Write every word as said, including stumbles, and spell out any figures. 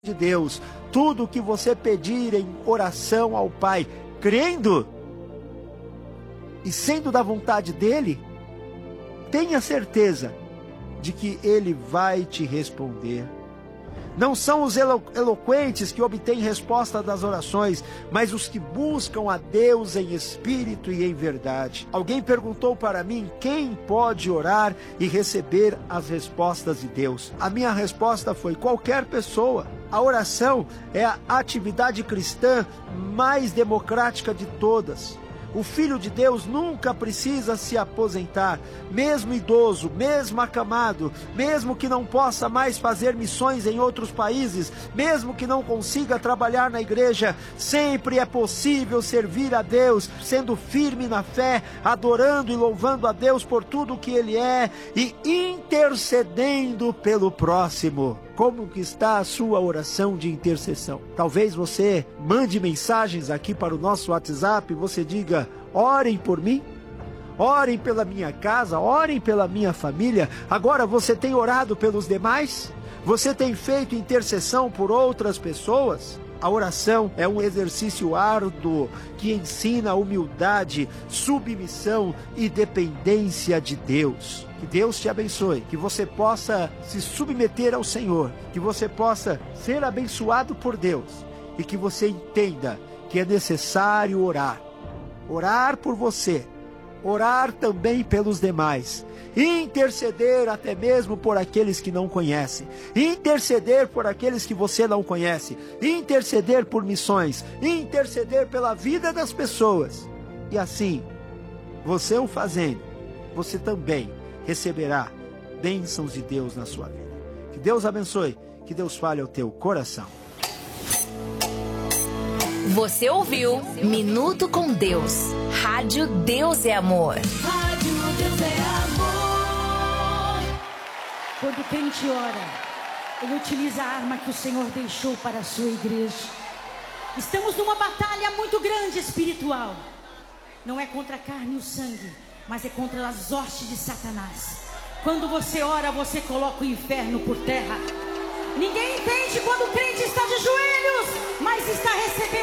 de Deus, tudo que você pedir em oração ao Pai, crendo e sendo da vontade dele, tenha certeza de que ele vai te responder. Não são os elo eloquentes que obtêm resposta das orações, mas os que buscam a Deus em espírito e em verdade. Alguém perguntou para mim quem pode orar e receber as respostas de Deus. A minha resposta foi: qualquer pessoa. A oração é a atividade cristã mais democrática de todas. O Filho de Deus nunca precisa se aposentar, mesmo idoso, mesmo acamado, mesmo que não possa mais fazer missões em outros países, mesmo que não consiga trabalhar na igreja, sempre é possível servir a Deus, sendo firme na fé, adorando e louvando a Deus por tudo que Ele é e intercedendo pelo próximo. Como que está a sua oração de intercessão? Talvez você mande mensagens aqui para o nosso WhatsApp e você diga: orem por mim, orem pela minha casa, orem pela minha família. Agora, você tem orado pelos demais? Você tem feito intercessão por outras pessoas? A oração é um exercício árduo que ensina humildade, submissão e dependência de Deus. Que Deus te abençoe, que você possa se submeter ao Senhor, que você possa ser abençoado por Deus e que você entenda que é necessário orar. Orar por você, orar também pelos demais, interceder até mesmo por aqueles que não conhecem, interceder por aqueles que você não conhece, interceder por missões, interceder pela vida das pessoas. E assim, você o fazendo, você também receberá bênçãos de Deus na sua vida. Que Deus abençoe, que Deus fale ao teu coração. Você ouviu Minuto com Deus. Rádio Deus é Amor. Rádio Deus é Amor. Quando o crente ora, ele utiliza a arma que o Senhor deixou para a sua igreja. Estamos numa batalha muito grande espiritual. Não é contra a carne e o sangue, mas é contra as hostes de Satanás. Quando você ora, você coloca o inferno por terra. Ninguém entende quando o crente está de joelhos, mas está recebendo